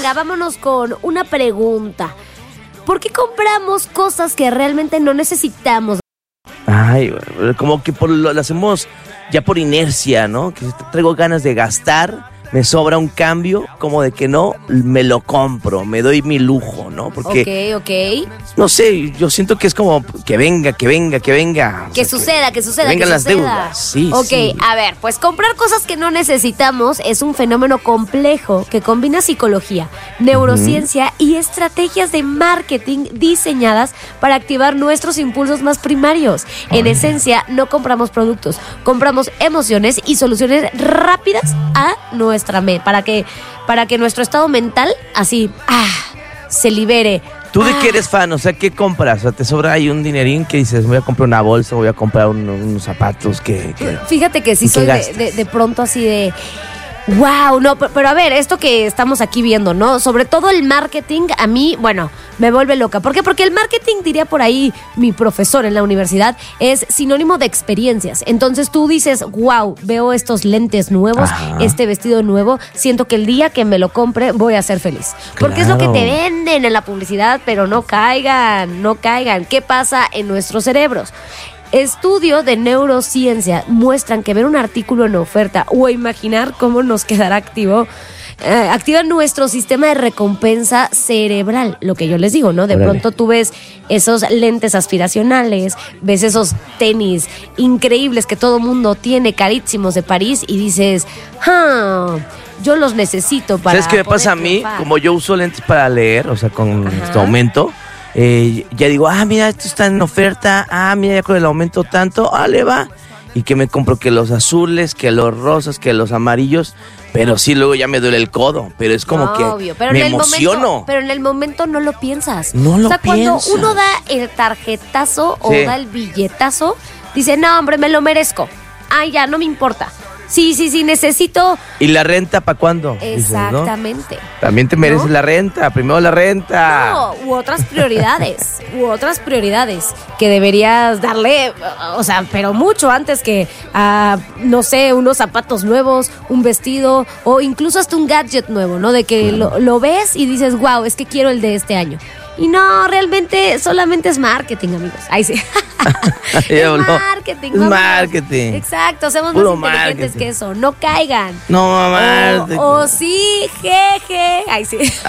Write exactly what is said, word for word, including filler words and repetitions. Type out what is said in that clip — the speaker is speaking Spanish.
venga, vámonos con una pregunta. ¿Por qué compramos cosas que realmente no necesitamos? Ay, como que por lo, lo hacemos ya por inercia, ¿no? Que traigo ganas de gastar, me sobra un cambio, como de que no, me lo compro, me doy mi lujo, ¿no? Porque, Ok, ok. no sé, yo siento que es como que venga, que venga, que venga. Que o sea, suceda, que, que suceda, vengan que las suceda. deudas, sí, Ok, sí. a ver, pues comprar cosas que no necesitamos es un fenómeno complejo que combina psicología, neurociencia uh-huh. y estrategias de marketing diseñadas para activar nuestros impulsos más primarios. Ay. En esencia, no compramos productos, compramos emociones y soluciones rápidas a nuestra mente, para que, para que nuestro estado mental así ah, se libere. ¿Tú de ah. qué eres fan? O sea, ¿qué compras? O sea, ¿te sobra ahí un dinerín que dices, voy a comprar una bolsa, voy a comprar un, unos zapatos? Que, que Fíjate que sí soy de, de, de pronto así de... Wow, no, pero, pero a ver, esto que estamos aquí viendo, ¿no? Sobre todo el marketing, a mí, bueno, me vuelve loca. ¿Por qué? Porque el marketing, diría por ahí mi profesor en la universidad, es sinónimo de experiencias. Entonces tú dices, wow, veo estos lentes nuevos, Ajá. este vestido nuevo, siento que el día que me lo compre voy a ser feliz. Porque claro. es lo que te venden en la publicidad, pero no caigan, no caigan. ¿Qué pasa en nuestros cerebros? Estudios de neurociencia muestran que ver un artículo en oferta o imaginar cómo nos quedará activo eh, activa nuestro sistema de recompensa cerebral, lo que yo les digo, ¿no? De Órale. Pronto tú ves esos lentes aspiracionales, ves esos tenis increíbles que todo mundo tiene, carísimos de París, y dices, ah, yo los necesito para... ¿Sabes qué me pasa a mí? triunfar. Como yo uso lentes para leer, o sea, con Ajá. este aumento, eh, ya digo, ah, mira, esto está en oferta, ah, mira, ya con el aumento tanto, ah, le va. Y que me compro que los azules, que los rosas, que los amarillos, pero sí, luego ya me duele el codo, pero es como Obvio, que pero me en el emociono. Momento, pero en el momento no lo piensas. No lo O sea, cuando piensas. uno da el tarjetazo o Sí. da el billetazo, dice, no, hombre, me lo merezco. Ay, ya, no me importa. Sí, sí, sí, necesito... ¿Y la renta para cuándo? Exactamente. Dices, ¿no? También te mereces ¿No? la renta, primero la renta. No, u otras prioridades, u otras prioridades que deberías darle, o sea, pero mucho antes que, a, no sé, unos zapatos nuevos, un vestido o incluso hasta un gadget nuevo, ¿no? De que lo, lo ves y dices, wow, es que quiero el de este año. Y no, realmente solamente es marketing, amigos. Ahí sí. es marketing. Es marketing. Exacto, somos Puro más inteligentes marketing. que eso. No caigan. No, mamá. O, o sí, jeje. Ahí sí.